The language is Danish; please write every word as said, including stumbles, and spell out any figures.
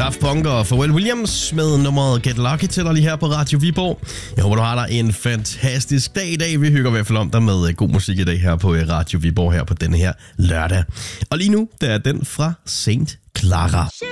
Daft Punk og Pharrell Williams med nummeret Get Lucky til dig lige her på Radio Viborg. Jeg håber, du har dig en fantastisk dag i dag. Vi hygger i hvert fald om dig med god musik i dag her på Radio Viborg her på denne her lørdag. Og lige nu, der er den fra Saint Clara.